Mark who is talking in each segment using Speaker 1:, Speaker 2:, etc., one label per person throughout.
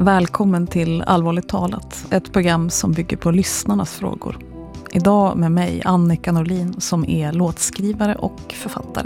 Speaker 1: Välkommen till Allvarligt talat, ett program som bygger på lyssnarnas frågor. Idag med mig, Annika Norlin, som är låtskrivare och författare.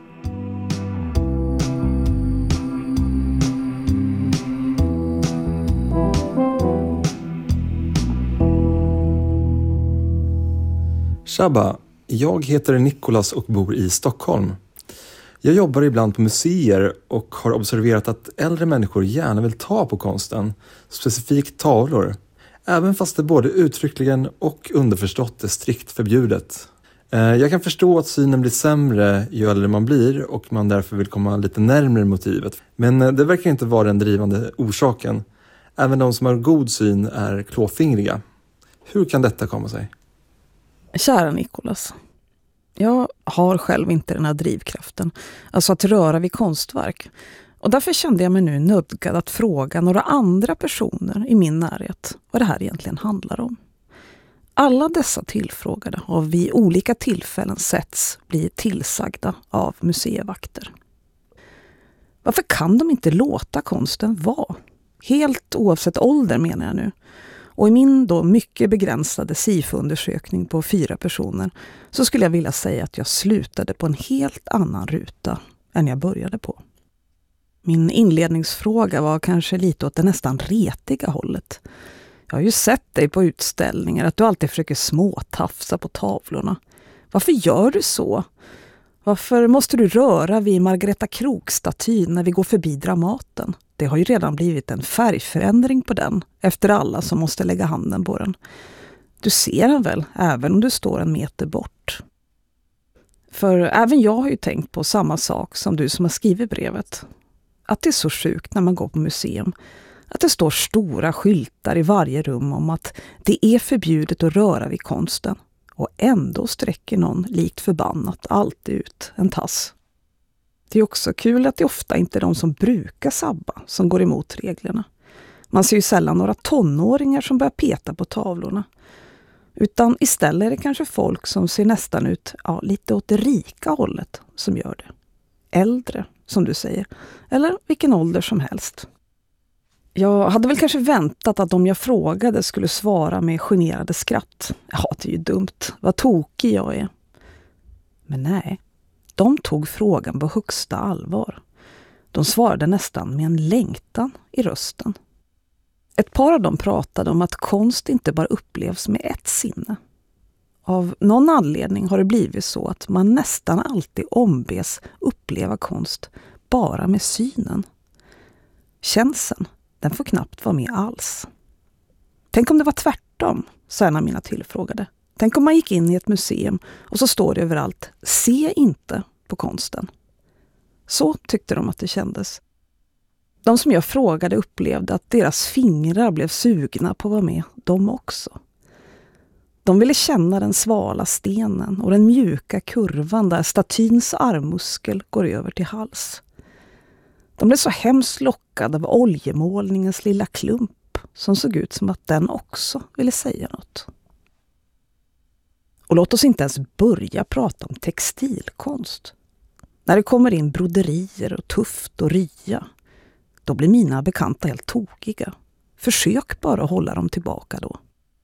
Speaker 2: Tjabba, jag heter Nicholas och bor i Stockholm. Jag jobbar ibland på museer och har observerat att äldre människor gärna vill ta på konsten, specifikt tavlor, även fast det både uttryckligen och underförstått är strikt förbjudet. Jag kan förstå att synen blir sämre ju äldre man blir och man därför vill komma lite närmare motivet. Men det verkar inte vara den drivande orsaken. Även de som har god syn är klåfingriga. Hur kan detta komma sig?
Speaker 1: Kära Nicholas, jag har själv inte den här drivkraften, alltså att röra vid konstverk. Och därför kände jag mig nu nödgad att fråga några andra personer i min närhet vad det här egentligen handlar om. Alla dessa tillfrågade har vid olika tillfällen setts bli tillsagda av museivakter. Varför kan de inte låta konsten vara? Helt oavsett ålder menar jag nu. Och i min då mycket begränsade SIFO-undersökning på 4 personer så skulle jag vilja säga att jag slutade på en helt annan ruta än jag började på. Min inledningsfråga var kanske lite åt det nästan retiga hållet. Jag har ju sett dig på utställningar att du alltid försöker småtafsa på tavlorna. Varför gör du så? Varför måste du röra vid Margareta Krok-statyn när vi går förbi Dramaten? Det har ju redan blivit en färgförändring på den efter alla som måste lägga handen på den. Du ser den väl, även om du står en meter bort. För även jag har ju tänkt på samma sak som du som har skrivit brevet. Att det är så sjukt när man går på museum. Att det står stora skyltar i varje rum om att det är förbjudet att röra vid konsten. Och ändå sträcker någon likt förbannat alltid ut en tass. Det är också kul att det ofta inte är de som brukar sabba som går emot reglerna. Man ser ju sällan några tonåringar som börjar peta på tavlorna. Utan istället är det kanske folk som ser nästan ut lite åt det rika hållet som gör det. Äldre, som du säger. Eller vilken ålder som helst. Jag hade väl kanske väntat att de jag frågade skulle svara med generade skratt. Ja, det är ju dumt. Vad tokig jag är. Men nej. De tog frågan på högsta allvar. De svarade nästan med en längtan i rösten. Ett par av dem pratade om att konst inte bara upplevs med ett sinne. Av någon anledning har det blivit så att man nästan alltid ombes uppleva konst bara med synen. Känseln, den får knappt vara med alls. Tänk om det var tvärtom, sa en av mina tillfrågade. Tänk om man gick in i ett museum och så står det överallt, se inte på konsten. Så tyckte de att det kändes. De som jag frågade upplevde att deras fingrar blev sugna på att vara med, de också. De ville känna den svala stenen och den mjuka kurvan där statyns armmuskel går över till hals. De blev så hemskt lockade av oljemålningens lilla klump som såg ut som att den också ville säga något. Och låt oss inte ens börja prata om textilkonst. När det kommer in broderier och tuft och rya, då blir mina bekanta helt tokiga. Försök bara att hålla dem tillbaka då.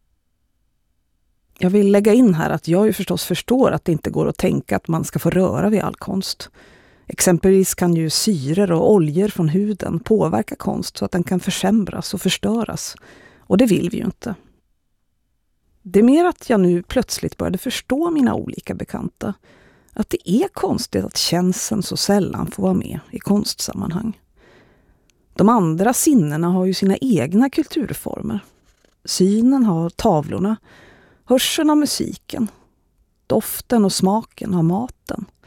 Speaker 1: Jag vill lägga in här att jag ju förstås förstår att det inte går att tänka att man ska få röra vid all konst. Exempelvis kan ju syror och oljor från huden påverka konst så att den kan försämras och förstöras. Och det vill vi ju inte. Det är mer att jag nu plötsligt började förstå mina olika bekanta. Att det är konstigt att känseln så sällan får vara med i konstsammanhang. De andra sinnena har ju sina egna kulturformer. Synen har tavlorna, hörseln har musiken, doften och smaken har maten.